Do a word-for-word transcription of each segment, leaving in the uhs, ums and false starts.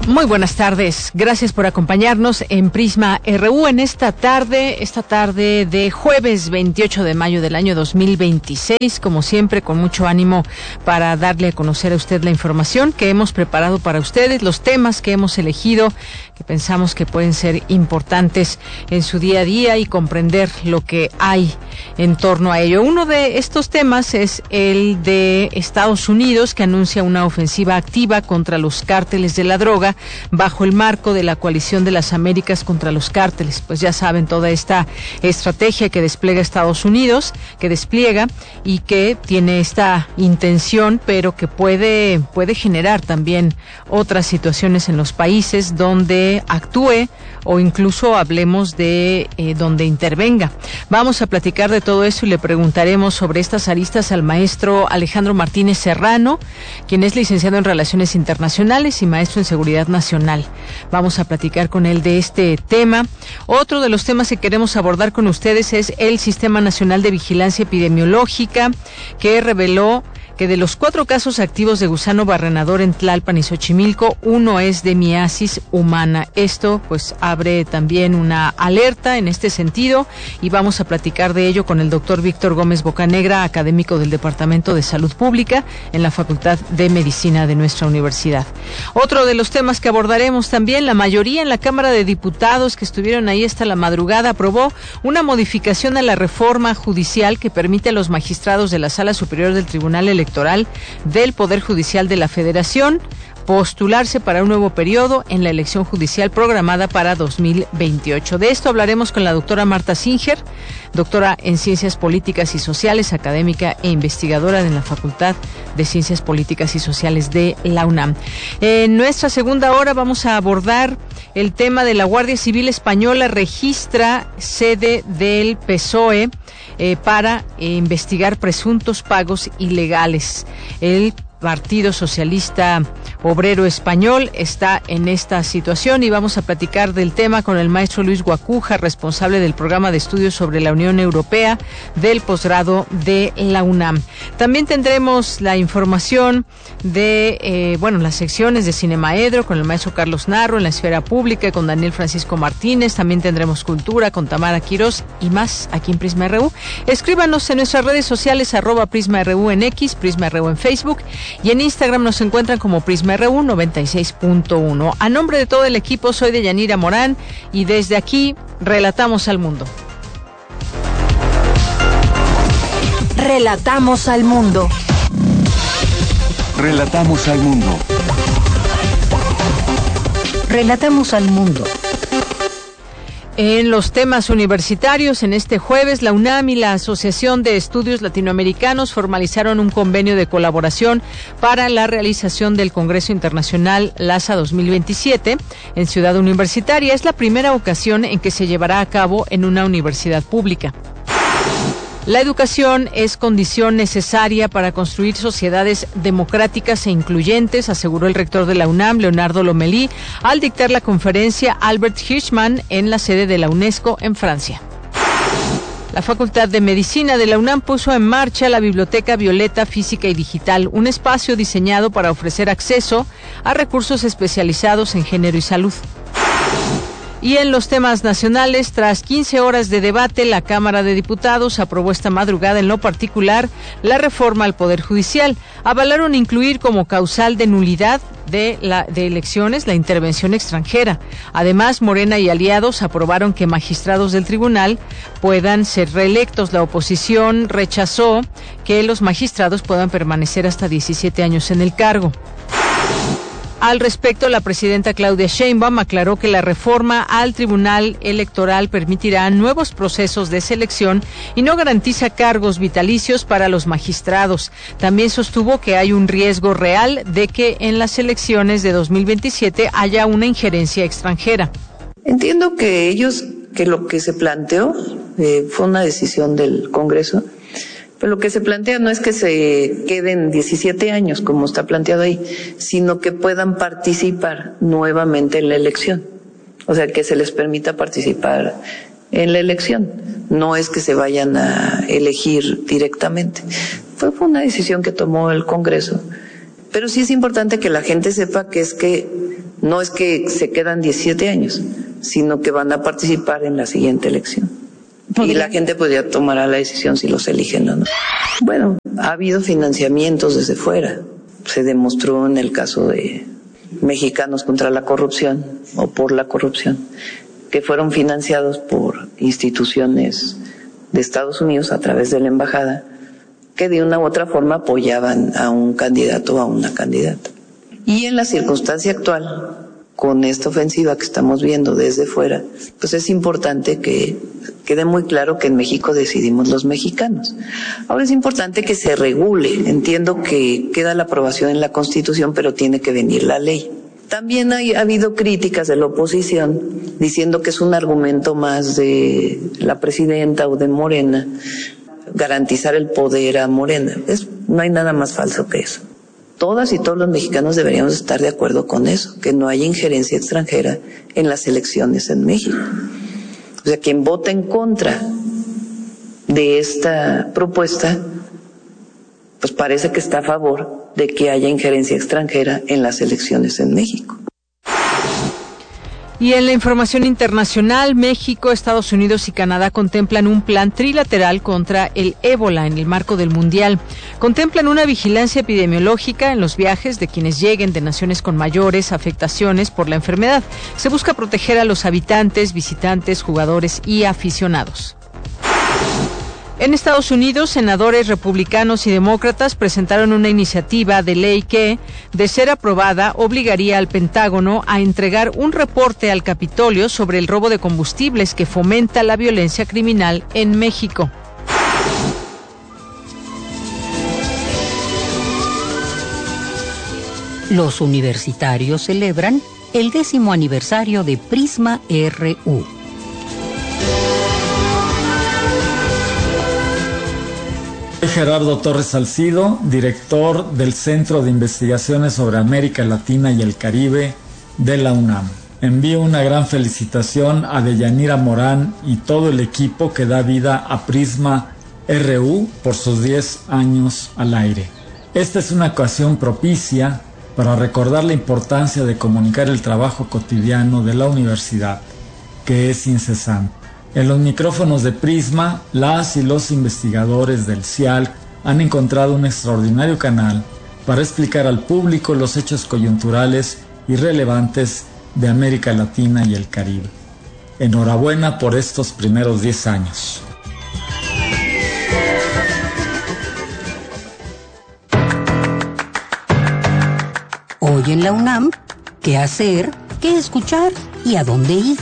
Muy buenas tardes, gracias por acompañarnos en Prisma R U en esta tarde, esta tarde de jueves veintiocho de mayo del año dos mil veintiséis, como siempre con mucho ánimo para darle a conocer a usted la información que hemos preparado para ustedes, los temas que hemos elegido, que pensamos que pueden ser importantes en su día a día y comprender lo que hay en torno a ello. Uno de estos temas es el de Estados Unidos, que anuncia una ofensiva activa contra los cárteles de la droga bajo el marco de la Coalición de las Américas contra los Cárteles. Pues ya saben, toda esta estrategia que despliega Estados Unidos, que despliega y que tiene esta intención, pero que puede, puede generar también otras situaciones en los países donde actúe o incluso hablemos de eh, donde intervenga. Vamos a platicar de todo eso y le preguntaremos sobre estas aristas al maestro Alejandro Martínez Serrano, quien es licenciado en Relaciones Internacionales y maestro en Seguridad Nacional. Vamos a platicar con él de este tema. Otro de los temas que queremos abordar con ustedes es el Sistema Nacional de Vigilancia Epidemiológica, que reveló que de los cuatro casos activos de gusano barrenador en Tlalpan y Xochimilco, uno es de miasis humana. Esto pues abre también una alerta en este sentido y vamos a platicar de ello con el doctor Víctor Gómez Bocanegra, académico del Departamento de Salud Pública en la Facultad de Medicina de nuestra universidad. Otro de los temas que abordaremos también, la mayoría en la Cámara de Diputados que estuvieron ahí hasta la madrugada aprobó una modificación a la reforma judicial que permite a los magistrados de la Sala Superior del Tribunal Electoral Electoral del Poder Judicial de la Federación postularse para un nuevo periodo en la elección judicial programada para dos mil veintiocho. De esto hablaremos con la doctora Marta Singer, doctora en Ciencias Políticas y Sociales, académica e investigadora en la Facultad de Ciencias Políticas y Sociales de la UNAM. En nuestra segunda hora vamos a abordar el tema de la Guardia Civil Española registra sede del P S O E eh, para eh, investigar presuntos pagos ilegales. El Partido Socialista Obrero Español está en esta situación y vamos a platicar del tema con el maestro Luis Guacuja, responsable del programa de estudios sobre la Unión Europea del posgrado de la UNAM. También tendremos la información de, eh, bueno, las secciones de Cinemaedro con el maestro Carlos Narro en la esfera pública con Daniel Francisco Martínez. También tendremos Cultura con Tamara Quirós y más aquí en Prisma R U. Escríbanos en nuestras redes sociales, arroba Prisma R U en X, Prisma R U en Facebook, y en Instagram nos encuentran como Prisma R U noventa y seis punto uno. A nombre de todo el equipo, soy Deyanira Morán y desde aquí relatamos al mundo. Relatamos al mundo. Relatamos al mundo. Relatamos al mundo. En los temas universitarios, en este jueves, la UNAM y la Asociación de Estudios Latinoamericanos formalizaron un convenio de colaboración para la realización del Congreso Internacional LASA dos mil veintisiete en Ciudad Universitaria. Es la primera ocasión en que se llevará a cabo en una universidad pública. La educación es condición necesaria para construir sociedades democráticas e incluyentes, aseguró el rector de la UNAM, Leonardo Lomelí, al dictar la conferencia Albert Hirschman en la sede de la UNESCO en Francia. La Facultad de Medicina de la UNAM puso en marcha la Biblioteca Violeta Física y Digital, un espacio diseñado para ofrecer acceso a recursos especializados en género y salud. Y en los temas nacionales, tras quince horas de debate, la Cámara de Diputados aprobó esta madrugada en lo particular la reforma al Poder Judicial. Avalaron incluir como causal de nulidad de, la, de elecciones la intervención extranjera. Además, Morena y aliados aprobaron que magistrados del tribunal puedan ser reelectos. La oposición rechazó que los magistrados puedan permanecer hasta diecisiete años en el cargo. Al respecto, la presidenta Claudia Sheinbaum aclaró que la reforma al Tribunal Electoral permitirá nuevos procesos de selección y no garantiza cargos vitalicios para los magistrados. También sostuvo que hay un riesgo real de que en las elecciones de dos mil veintisiete haya una injerencia extranjera. Entiendo que ellos, que lo que se planteó eh, fue una decisión del Congreso. Pero lo que se plantea no es que se queden diecisiete años, como está planteado ahí, sino que puedan participar nuevamente en la elección. O sea, que se les permita participar en la elección. No es que se vayan a elegir directamente. Fue una decisión que tomó el Congreso, Pero sí es importante que la gente sepa que es que no es que se quedan diecisiete años, sino que van a participar en la siguiente elección. Y la gente pues ya tomará la decisión si los eligen o no. Bueno, ha habido financiamientos desde fuera. Se demostró en el caso de Mexicanos contra la Corrupción o por la corrupción, que fueron financiados por instituciones de Estados Unidos a través de la embajada, que de una u otra forma apoyaban a un candidato o a una candidata. Y en la circunstancia actual, con esta ofensiva que estamos viendo desde fuera, pues es importante que quede muy claro que en México decidimos los mexicanos. Ahora es importante que se regule. Entiendo que queda la aprobación en la Constitución, pero tiene que venir la ley. También hay, ha habido críticas de la oposición diciendo que es un argumento más de la presidenta o de Morena garantizar el poder a Morena. Es, no hay nada más falso que eso. Todas y todos los mexicanos deberíamos estar de acuerdo con eso, que no haya injerencia extranjera en las elecciones en México. O sea, quien vote en contra de esta propuesta, pues parece que está a favor de que haya injerencia extranjera en las elecciones en México. Y en la información internacional, México, Estados Unidos y Canadá contemplan un plan trilateral contra el ébola en el marco del Mundial. Contemplan una vigilancia epidemiológica en los viajes de quienes lleguen de naciones con mayores afectaciones por la enfermedad. Se busca proteger a los habitantes, visitantes, jugadores y aficionados. En Estados Unidos, senadores republicanos y demócratas presentaron una iniciativa de ley que, de ser aprobada, obligaría al Pentágono a entregar un reporte al Capitolio sobre el robo de combustibles que fomenta la violencia criminal en México. Los universitarios celebran el décimo aniversario de Prisma R U. Gerardo Torres Salcido, director del Centro de Investigaciones sobre América Latina y el Caribe de la UNAM. Envío una gran felicitación a Deyanira Morán y todo el equipo que da vida a Prisma R U por sus diez años al aire. Esta es una ocasión propicia para recordar la importancia de comunicar el trabajo cotidiano de la universidad, que es incesante. En los micrófonos de Prisma, las y los investigadores del C I A L han encontrado un extraordinario canal para explicar al público los hechos coyunturales y relevantes de América Latina y el Caribe. Enhorabuena por estos primeros diez años. Hoy en la UNAM, ¿qué hacer, qué escuchar y a dónde ir?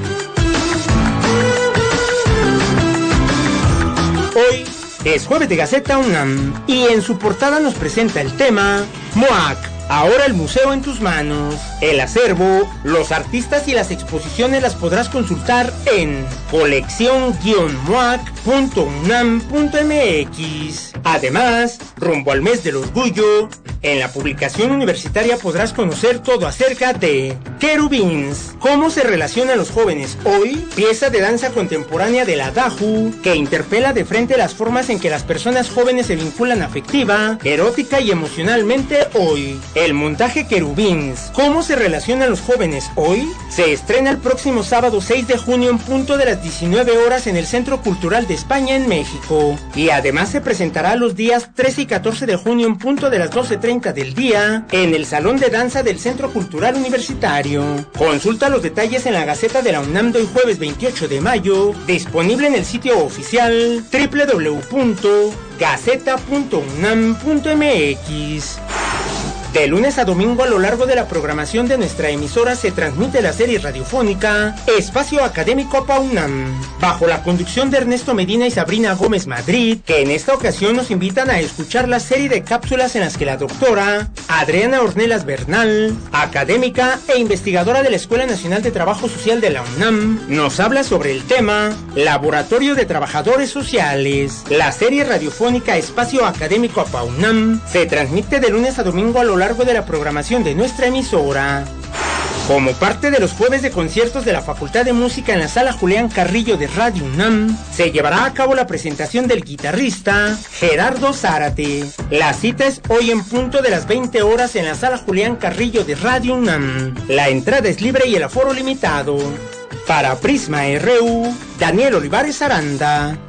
Hoy es jueves de Gaceta UNAM y en su portada nos presenta el tema M O A C, ahora el museo en tus manos. El acervo, los artistas y las exposiciones las podrás consultar en colección guion moac punto unam punto mx. Además, rumbo al mes del orgullo, en la publicación universitaria podrás conocer todo acerca de Querubins, cómo se relacionan los jóvenes hoy, pieza de danza contemporánea de la Daju, que interpela de frente las formas en que las personas jóvenes se vinculan afectiva, erótica y emocionalmente hoy. El montaje Querubins, cómo se relacionan los jóvenes hoy, se estrena el próximo sábado seis de junio en punto de las diecinueve horas en el Centro Cultural de España en México. Y además se presentará los días trece y catorce de junio en punto de las doce treinta del día en el Salón de Danza del Centro Cultural Universitario. Consulta los detalles en la Gaceta de la UNAM de hoy jueves veintiocho de mayo, disponible en el sitio oficial doble u doble u doble u punto gaceta punto unam punto mx. De lunes a domingo a lo largo de la programación de nuestra emisora se transmite la serie radiofónica Espacio Académico PAUNAM, bajo la conducción de Ernesto Medina y Sabrina Gómez Madrid, que en esta ocasión nos invitan a escuchar la serie de cápsulas en las que la doctora Adriana Ornelas Bernal, académica e investigadora de la Escuela Nacional de Trabajo Social de la UNAM, nos habla sobre el tema Laboratorio de Trabajadores Sociales. La serie radiofónica Espacio Académico PAUNAM se transmite de lunes a domingo a lo largo de la programación de nuestra emisora. Como parte de los jueves de conciertos de la Facultad de Música en la Sala Julián Carrillo de Radio UNAM, se llevará a cabo la presentación del guitarrista Gerardo Zárate. La cita es hoy en punto de las veinte horas en la Sala Julián Carrillo de Radio UNAM. La entrada es libre y el aforo limitado. Para Prisma R U, Daniel Olivares Aranda.